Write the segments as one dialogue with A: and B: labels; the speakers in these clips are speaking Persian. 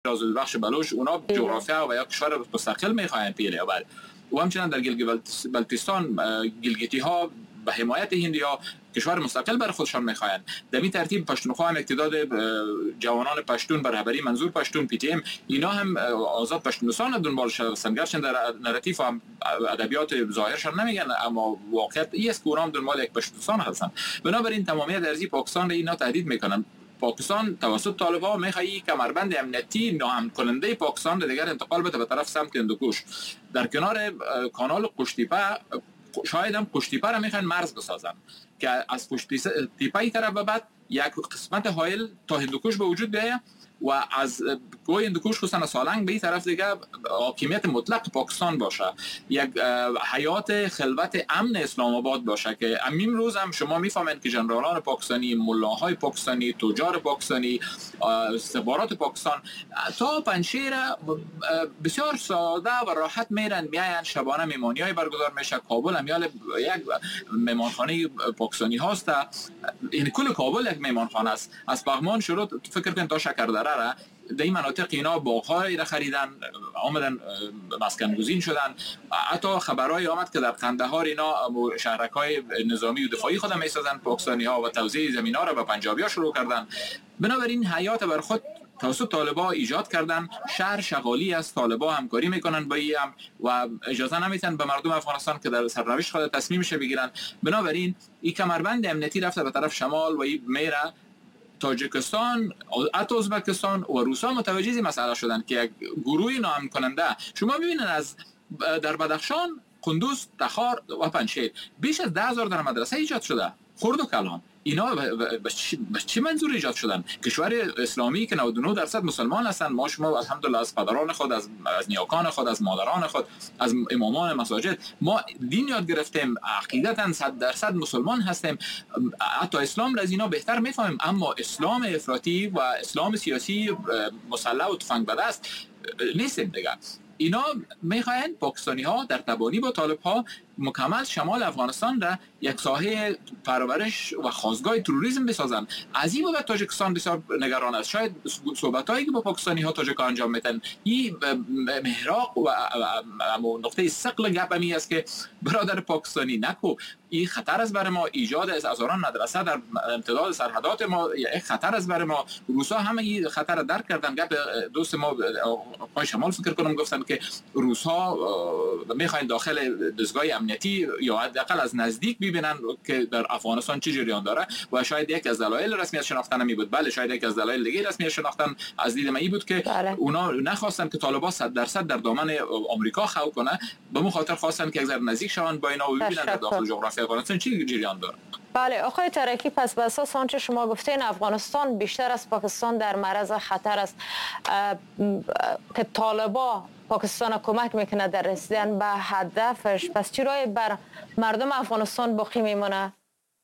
A: آزادی بخش بلوچ اونا جغرافیا و یا کشور مستقل میخواین پیله بعد و همچنین در گیلگیت بلتیستان گیلگیتی ها به حمایت هندی ها کشور مستقل بر خودشان میخواین. در این ترتیب پشتونخوا هم اقتداد جوانان پشتون بر رهبری منظور پشتون پی تی ام اینا هم آزاد پشتونستان دنبالش هستند، گرچه در نراتیو هم ادبیات ظاهرشان نمیگن اما واقعیت این است که اونا هم دنبال یک پشتونستان هستند. بنابراین تمامیت ارضی پاکستان را اینا تهدید میکنن. پاکستان توسط طالبان میخوایی کمربند امنیتی ناامن کننده پاکستان را دیگر انتقال بده به طرف سمت هندوکش. در کنار کانال قشتیپه شاید هم قشتیپه را میخوان مرز بسازن که از قشتیپه طرف به بعد یک قسمت حائل تا هندوکش به وجود بیاید و از گوی هندوکش خصوصا سالنگ به این طرف دیگه حاکمیت مطلق پاکستان باشه، یک حیات خلوت امن اسلام آباد باشه که امین روز هم شما میفهمید که جنرالان پاکستانی، ملاهای پاکستانی، تجار پاکستانی، استخبارات پاکستان تا پنجشیر بسیار ساده و راحت میرن میاین، شبانه میمانیای برگزار میشه. کابل هم یک میمانخانه پاکستانی هاست، این کل کابل یک میمانخانه است. از پغمان شروع فکر کن تا شکردره در این مناطق اینا باغ‌هایی را خریدن، آمدن مسکن گزین شدن. حتی خبرهای آمد که در قندهار اینا شهرک‌های نظامی و دفاعی خود میسازن پاکستانی‌ها و توزیع زمینا را به پنجابی‌ها شروع کردن. بنابراین حیات بر خود توسط طالبا ایجاد کردن. شهر شغالی از طالبا همکاری میکنن با هم و اجازه نمیتن به مردم افغانستان که در سرنوشت خود تصمیمش بگیرن. بنابراین این کمربند امنیتی رفته به طرف شمال و این میره تاجیکستان، ازبکستان و روسا متوجه این مسئله شدن که یک گروهی ناامن کننده. شما ببینید از در بدخشان، قندوز، تخار و پنجشیر بیش از 10,000 در مدرسه ایجاد شده. خرد و کلان اینا به چه منظور ایجاد شدن؟ کشور اسلامی که 99% مسلمان هستند. ما شما الحمدلله از پدران خود، از نیاکان خود، از مادران خود، از امامان مساجد ما دین یاد گرفتیم، عقیدتاً 100% مسلمان هستیم. حتی اسلام را از اینا بهتر میفهمیم، اما اسلام افراطی و اسلام سیاسی مسلح و تفنگ به دست نیستیم دیگه. اینا میخواین پاکستانی ها در تبانی با طالب ها مکمل شمال افغانستان را یک ساحه پرورش و خاصگاه تروریسم بسازن. از این بابت تاجیکستان بسیار نگران است. شاید صحبتایی که با پاکستانی ها تاجیک انجام میدن این محراق و نقطه ثقل گپ می است که برادر پاکستانی نکو این خطر است برای ما. ایجاد از هزاران مدرسه در امتداد سرحدات ما یک خطر است برای ما. روسا همه این خطر را درک کردن. گپ دوست ما آقای شمال فکر کنم گفتن که روسا میخواین داخل دستگاه امنیتی یا حداقل از نزدیک ببینن که در افغانستان چه جریان داره و شاید یک از دلایل رسمیت شناختن می بود. بله شاید یک از دلایل دیگه رسمیت شناختن از دید من بود که اونا نخواستن که طالبان 100% در دامن آمریکا خو کنه، به مو خاطر خواستن که یک ذره نزدیک شون با اینا و ببینن در داخل جغرافی افغانستان چه جریان داره.
B: بله آقای ترکی، پس به اساس آنچه شما گفتین افغانستان بیشتر از پاکستان در معرض خطر است که طالبان پاکستان کمک میکنه در رسیدن به هدفش. پس چی رای بر مردم افغانستان باقی میمونه؟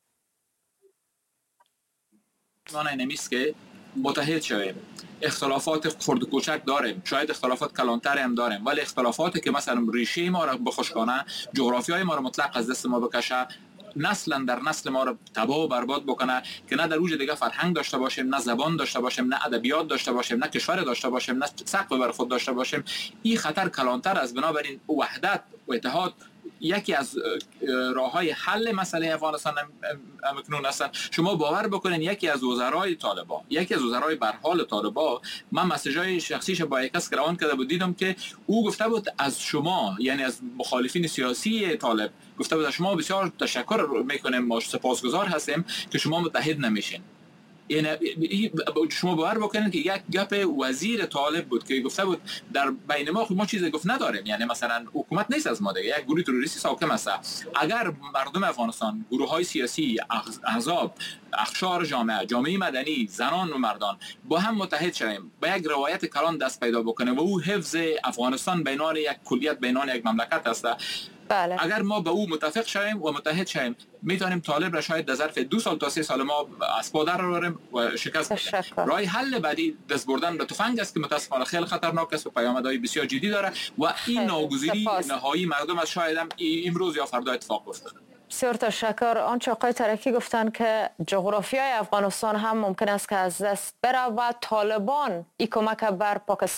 A: مانع نمیست که متحد شویم. اختلافات خرد و کوچک داریم، شاید اختلافات کلانتر هم داریم، ولی اختلافاتی که مثلا ریشه ما را بخشکانه، جغرافیای ما را مطلق از دست ما بکشه، نسلا در نسل ما رو تباه و برباد بکنه که نه در اوج دیگه فرهنگ داشته باشیم، نه زبان داشته باشیم، نه ادبیات داشته باشیم، نه کشور داشته باشیم، نه سقف بر خود داشته باشیم. این خطر کلانتر است. بنابراین وحدت و اتحاد یکی از راههای حل مسئله افغانستان امکنون هستند. شما باور بکنین یکی از وزرای طالبان، یکی از وزرای برحال طالبان، من مسیجای شخصیش با یک کس روان کرده بود، دیدم که او گفته بود از شما، یعنی از مخالفین سیاسی طالب گفته بود شما بسیار تشکر میکنیم، ما سپاسگزار هستیم که شما متحد نمیشین. یعنی شما باور بکنید که یک گپ وزیر طالب بود که گفته بود در بین ما چیزی گفت نداریم، یعنی مثلا حکومت نیست از ما دیگه، یک گروه تروریستی حاکم است. اگر مردم افغانستان، گروه‌های سیاسی، احزاب، اقشار جامعه مدنی، زنان و مردان با هم متحد شویم، با یک روایت کلان دست پیدا بکنه و او حفظ افغانستان بینان یک کلیت، بینان یک مملکت است.
B: بله.
A: اگر ما به او متفق شویم و متحد شویم میتونیم طالب را شاید در ظرف 2 سال تا 3 سال ما از پا در آوریم و شکست بدیم. راه حل بعدی دست بردن به تفنگ است که متاسفانه خیلی خطرناک است و پیامدهای بسیار جدی داره و این ناگزیری نهایی مردم از شاید هم امروز یا فردا اتفاق افتاده.
B: بسیار تشکر. آنچه آقای ترکی گفتن که جغرافیای افغانستان هم ممکن است که از دست بره و طالبان این کمک بر پاکستان